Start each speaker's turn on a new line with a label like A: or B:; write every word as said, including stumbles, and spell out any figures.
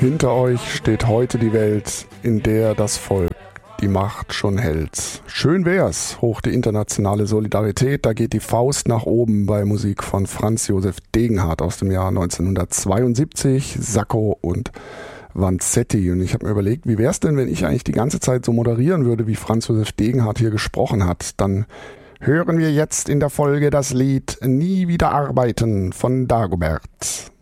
A: Hinter euch steht heute die Welt, in der das Volk die Macht schon hält. Schön wär's, hoch die internationale Solidarität, da geht die Faust nach oben bei Musik von Franz Josef Degenhardt aus dem Jahr neunzehnhundertzweiundsiebzig, Sacco und Vanzetti. Und ich habe mir überlegt, wie wär's denn, wenn ich eigentlich die ganze Zeit so moderieren würde, wie Franz Josef Degenhardt hier gesprochen hat. Dann hören wir jetzt in der Folge das Lied Nie wieder arbeiten von Dagobert.